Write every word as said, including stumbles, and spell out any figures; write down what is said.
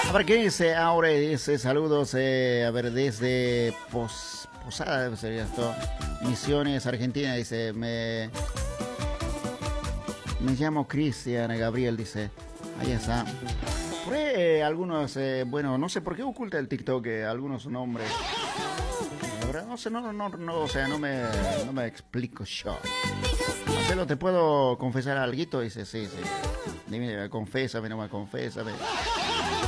A ver, ¿qué dice Aure? Dice saludos, eh, a ver, desde Pos, Posada, sería esto, Misiones, Argentina, dice, me, me llamo Cristian Gabriel, dice, ahí está. Por ahí, eh, algunos, eh, bueno, no sé por qué oculta el TikTok eh, algunos nombres. La verdad, no sé, no, no, no, no, o sea, no me, no me explico yo. Marcelo, ¿te puedo confesar algo? Dice, sí, sí. Dime, confésame, no me confésame.